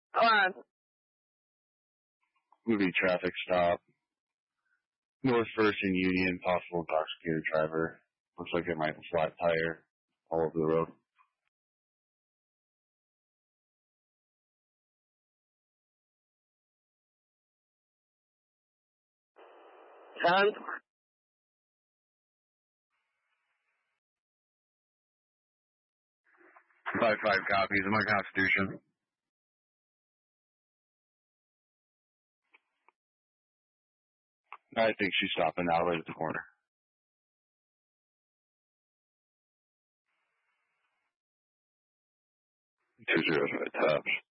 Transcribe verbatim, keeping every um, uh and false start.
Alright. Movie traffic stop. North First and Union, possible intoxicated driver. Looks like it might have a flat tire all over the road. ten. Five five copies of my Constitution. I think she's stopping now right at the corner. Two zero five tops.